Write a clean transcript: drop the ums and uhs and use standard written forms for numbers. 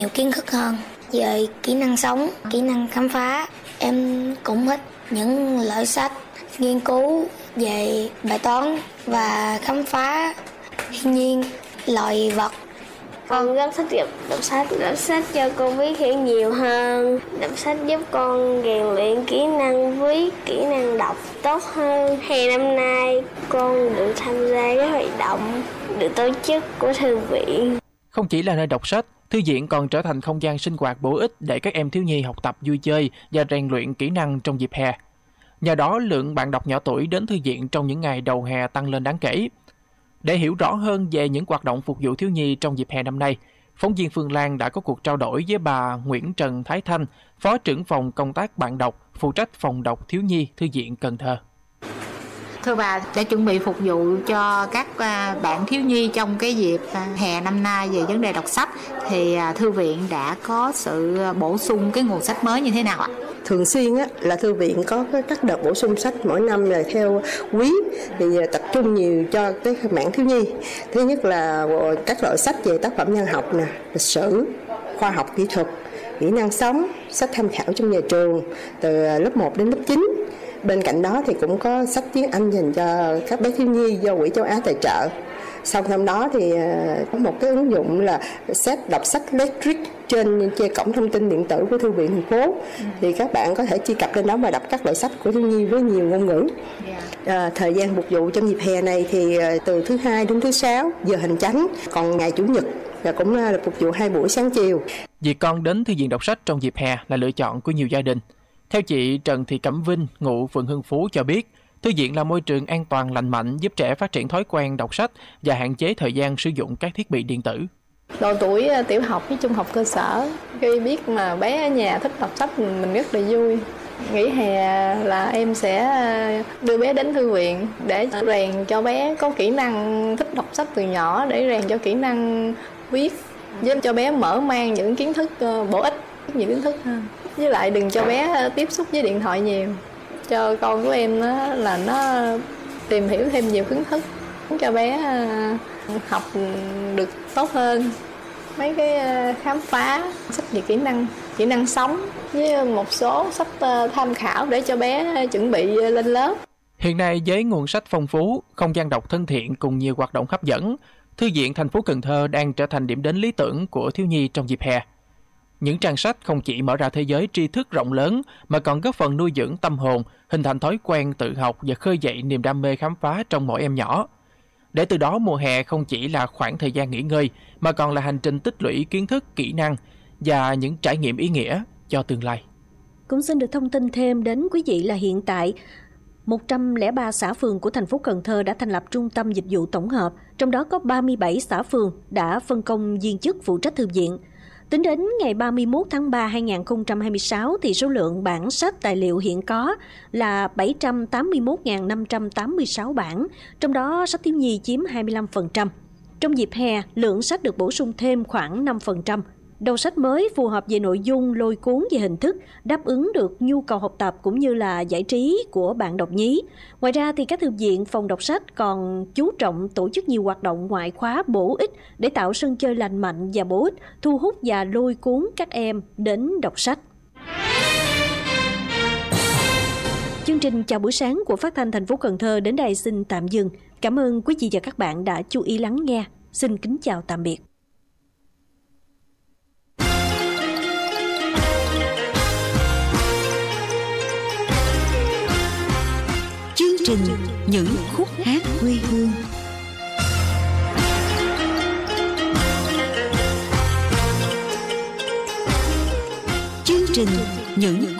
nhiều kiến thức hơn về kỹ năng sống, kỹ năng khám phá. Em cũng thích những loại sách nghiên cứu về bài toán và khám phá thiên nhiên, loài vật. Con rất thích đọc sách cho con biết hiểu nhiều hơn. Đọc sách giúp con rèn luyện kỹ năng viết, kỹ năng đọc tốt hơn. Hè năm nay con được tham gia các hoạt động được tổ chức của thư viện. Không chỉ là nơi đọc sách, thư viện còn trở thành không gian sinh hoạt bổ ích để các em thiếu nhi học tập vui chơi và rèn luyện kỹ năng trong dịp hè. Nhờ đó, lượng bạn đọc nhỏ tuổi đến thư viện trong những ngày đầu hè tăng lên đáng kể. Để hiểu rõ hơn về những hoạt động phục vụ thiếu nhi trong dịp hè năm nay, phóng viên Phương Lan đã có cuộc trao đổi với bà Nguyễn Trần Thái Thanh, Phó trưởng phòng công tác bạn đọc, phụ trách phòng đọc thiếu nhi Thư viện Cần Thơ. Thưa bà, để chuẩn bị phục vụ cho các bạn thiếu nhi trong cái dịp hè năm nay về vấn đề đọc sách thì thư viện đã có sự bổ sung cái nguồn sách mới như thế nào ạ? Thường xuyên là thư viện có các đợt bổ sung sách mỗi năm là theo quý, thì tập trung nhiều cho cái mảng thiếu nhi. Thứ nhất là các loại sách về tác phẩm văn học nè, lịch sử, khoa học kỹ thuật, kỹ năng sống, sách tham khảo trong nhà trường từ lớp 1 đến lớp 9. Bên cạnh đó thì cũng có sách tiếng Anh dành cho các bé thiếu nhi do Quỹ Châu Á tài trợ. Sau năm đó thì có một cái ứng dụng là đọc sách electric trên cổng thông tin điện tử của Thư viện thành phố. Thì các bạn có thể truy cập lên đó và đọc các loại sách của thiếu nhi với nhiều ngôn ngữ. Thời gian phục vụ trong dịp hè này thì từ thứ Hai đến thứ Sáu giờ hành chánh, còn ngày Chủ nhật và cũng là phục vụ 2 buổi sáng chiều. Việc con đến thư viện đọc sách trong dịp hè là lựa chọn của nhiều gia đình. Theo chị Trần Thị Cẩm Vinh, ngụ phường Hưng Phú cho biết, thư viện là môi trường an toàn lành mạnh giúp trẻ phát triển thói quen đọc sách và hạn chế thời gian sử dụng các thiết bị điện tử. Độ tuổi tiểu học với trung học cơ sở, khi biết mà bé ở nhà thích đọc sách mình rất là vui. Nghỉ hè là em sẽ đưa bé đến thư viện để rèn cho bé có kỹ năng thích đọc sách từ nhỏ, để rèn cho kỹ năng viết, giúp cho bé mở mang những kiến thức bổ ích, nhiều kiến thức hơn. Với lại đừng cho bé tiếp xúc với điện thoại nhiều, cho con của em nó tìm hiểu thêm nhiều kiến thức, cho bé học được tốt hơn. Mấy cái khám phá, sách về kỹ năng sống với một số sách tham khảo để cho bé chuẩn bị lên lớp. Hiện nay với nguồn sách phong phú, không gian đọc thân thiện cùng nhiều hoạt động hấp dẫn, Thư viện thành phố Cần Thơ đang trở thành điểm đến lý tưởng của thiếu nhi trong dịp hè. Những trang sách không chỉ mở ra thế giới tri thức rộng lớn mà còn góp phần nuôi dưỡng tâm hồn, hình thành thói quen tự học và khơi dậy niềm đam mê khám phá trong mỗi em nhỏ. Để từ đó mùa hè không chỉ là khoảng thời gian nghỉ ngơi mà còn là hành trình tích lũy kiến thức, kỹ năng và những trải nghiệm ý nghĩa cho tương lai. Cũng xin được thông tin thêm đến quý vị là hiện tại 103 xã phường của thành phố Cần Thơ đã thành lập trung tâm dịch vụ tổng hợp, trong đó có 37 xã phường đã phân công viên chức phụ trách thư viện. Tính đến ngày 31 tháng 3 2026 thì số lượng bản sách tài liệu hiện có là 781.586 bản, trong đó sách thiếu nhi chiếm 25%. Trong dịp hè, lượng sách được bổ sung thêm khoảng 5%. Đầu sách mới phù hợp về nội dung, lôi cuốn về hình thức, đáp ứng được nhu cầu học tập cũng như là giải trí của bạn đọc nhí. Ngoài ra thì các thư viện, phòng đọc sách còn chú trọng tổ chức nhiều hoạt động ngoại khóa bổ ích để tạo sân chơi lành mạnh và bổ ích, thu hút và lôi cuốn các em đến đọc sách. Chương trình Chào buổi sáng của Phát thanh thành phố Cần Thơ đến đây xin tạm dừng. Cảm ơn quý vị và các bạn đã chú ý lắng nghe. Xin kính chào tạm biệt. Chương trình Những khúc hát quê hương. Chương trình Những